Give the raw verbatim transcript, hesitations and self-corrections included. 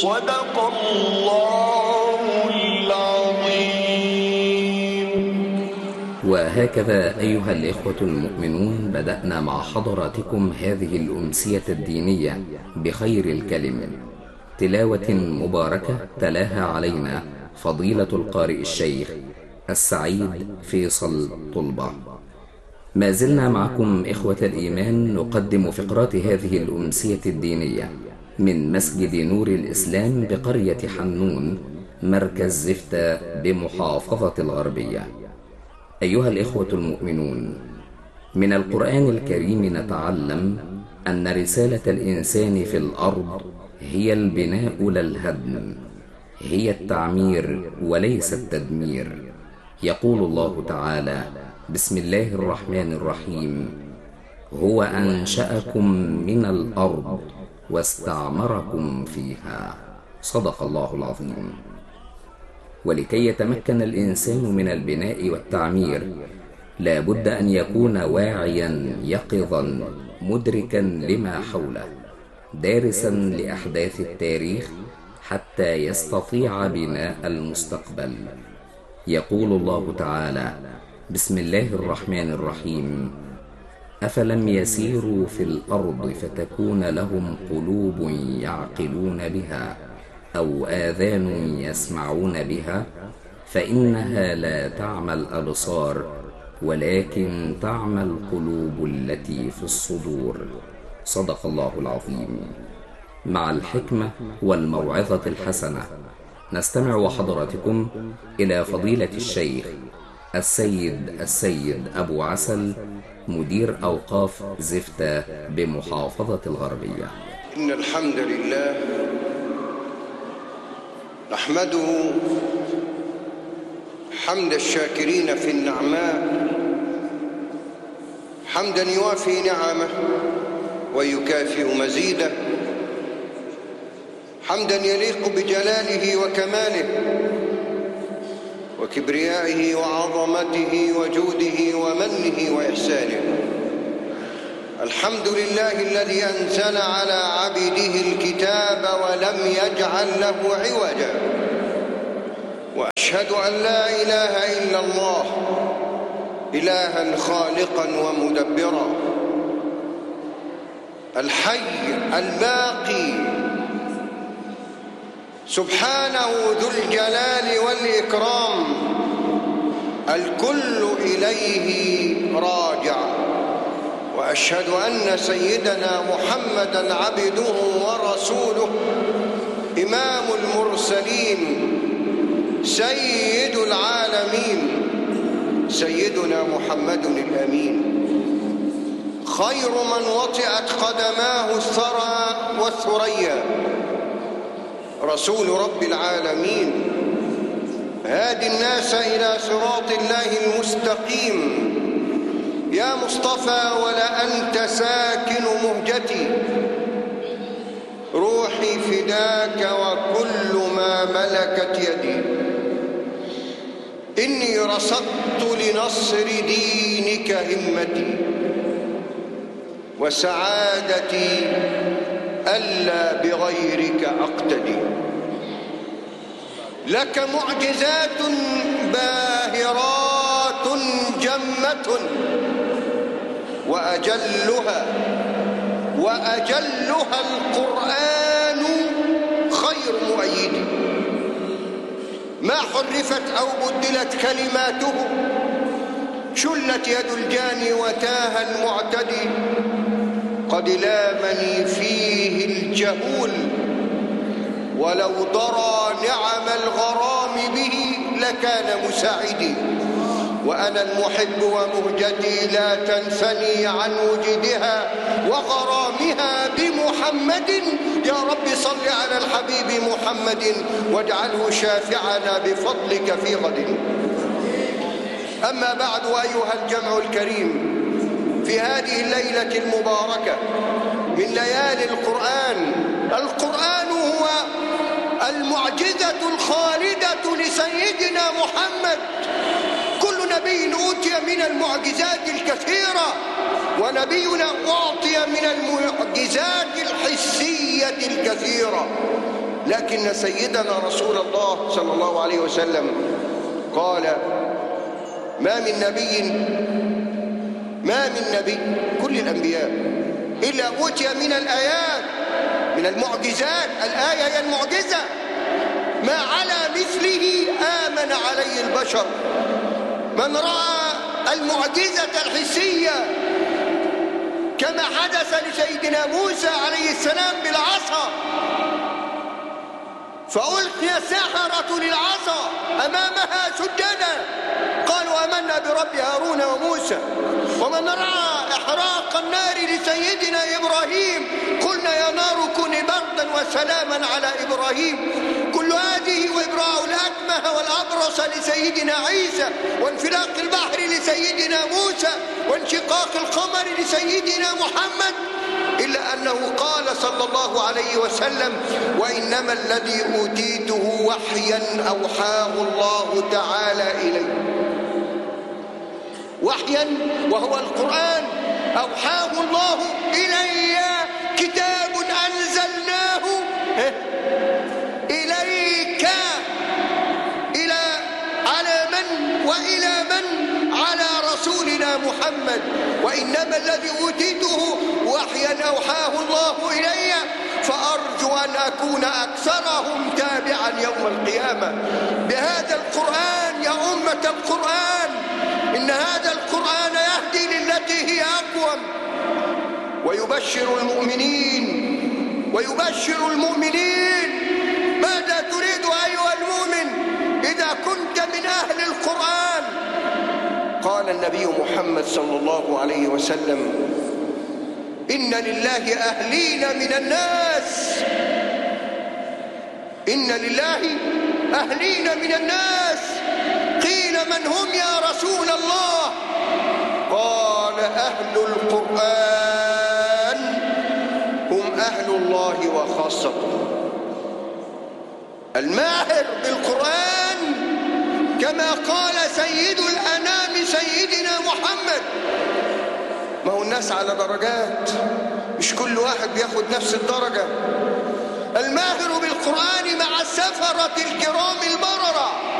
صدق الله العظيم. وهكذا أيها الإخوة المؤمنون بدأنا مع حضراتكم هذه الأمسية الدينية بخير الكلم، تلاوة مباركة تلاها علينا فضيلة القارئ الشيخ السعيد فيصل طلبة. ما زلنا معكم إخوة الإيمان نقدم فقرات هذه الأمسية الدينية من مسجد نور الإسلام بقرية حنون مركز زفتة بمحافظة الغربية. أيها الإخوة المؤمنون، من القرآن الكريم نتعلم أن رسالة الإنسان في الأرض هي البناء لا الهدم، هي التعمير وليس التدمير. يقول الله تعالى: بسم الله الرحمن الرحيم: هو أنشأكم من الأرض واستعمركم فيها. صدق الله العظيم. ولكي يتمكن الإنسان من البناء والتعمير لا بد أن يكون واعيا يقظا مدركا لما حوله، دارسا لأحداث التاريخ حتى يستطيع بناء المستقبل. يقول الله تعالى: بسم الله الرحمن الرحيم: أفلم يسيروا في الأرض فتكون لهم قلوب يعقلون بها أو آذان يسمعون بها فإنها لا تعمى الأبصار ولكن تعمى القلوب التي في الصدور. صدق الله العظيم. مع الحكمة والموعظة الحسنة نستمع وحضراتكم إلى فضيلة الشيخ السيد السيد أبو عسل مدير أوقاف زفتة بمحافظة الغربية. إن الحمد لله نحمده حمد الشاكرين في النعماء، حمدا يوافي نعمه ويكافئ مزيده، حمدا يليق بجلاله وكماله وكبريائه وعظمته وجوده ومنه وإحسانه. الحمد لله الذي أنزل على عبده الكتاب ولم يجعل له عوجا، وأشهد أن لا إله إلا الله إلها خالقا ومدبرا، الحي الباقي سبحانه ذو الجلال والإكرام، الكل إليه راجع. وأشهد أن سيدنا محمدًا عبده ورسوله إمام المرسلين سيد العالمين، سيدنا محمد الأمين، خير من وطئت قدماه الثرى والثريا، رسول رب العالمين، هادي الناس إلى صراط الله المستقيم. يا مصطفى ولا أنت ساكن مهجتي، روحي فداك وكل ما ملكت يدي، إني رصدت لنصر دينك همتي، وسعادتي ألا بغيرك أقتدي. لك معجزات باهرات جمة، وأجلها وأجلها القرآن خير مؤيد، ما حرفت أو بدلت كلماته، شلت يد الجاني وتاه المعتدي، قد لامني فيه الجهول، ولو ضرى نعم الغرام به لكان مساعدي. وأنا المحب ومهجتي لا تنثني عن وجدها وغرامها بمحمد، يا رب صل على الحبيب محمد واجعله شافعنا بفضلك في غد. أما بعد، أيها الجمع الكريم، في هذه الليلة المباركة من ليالي القرآن، القرآن هو المعجزة الخالدة لسيدنا محمد. كل نبي أوتي من المعجزات الكثيرة، ونبينا أعطي من المعجزات الحسية الكثيرة. لكن سيدنا رسول الله صلى الله عليه وسلم قال: ما من نبي ما من نبي كل الأنبياء إلا أوتي من الآيات، من المعجزات، الآية هي المعجزة، ما على مثله آمن عليه البشر. من رأى المعجزة الحسية كما حدث لسيدنا موسى عليه السلام بالعصا، فألقي السحرة للعصا أمامها سجدا قالوا آمنا برب هارون وموسى. ومن رأى إحراق النار لسيدنا إبراهيم قلنا يا نار كوني بردا وسلاما على إبراهيم. كل هذه وإبراء الأكمه والأبرص لسيدنا عيسى، وانفلاق البحر لسيدنا موسى، وانشقاق القمر لسيدنا محمد، إلا أنه قال صلى الله عليه وسلم: وإنما الذي أوتيته وحيا أوحاه الله تعالى إلي. وحيا وهو القرآن، أوحاه الله إلي كتاب أنزلناه إليك. إلى على من وإلى من؟ على رسولنا محمد. وإنما الذي أوتيته وحيا أوحاه الله إلي فأرجو أن أكون أكثرهم تابعا يوم القيامة بهذا القرآن. يا أمة القرآن، إن هذا القرآن يهدي للتي هي أقوم ويبشر المؤمنين ويبشر المؤمنين. ماذا تريد أيها المؤمن إذا كنت من أهل القرآن؟ قال النبي محمد صلى الله عليه وسلم: إن لله أهلين من الناس إن لله أهلين من الناس. قيل من هم يا رسول الله؟ قال: أهل القرآن هم أهل الله وخاصته. الماهر بالقرآن كما قال سيد الأنام سيدنا محمد. ما هو الناس على درجات، مش كل واحد بياخد نفس الدرجة. الماهر بالقرآن مع السفرة الكرام البررة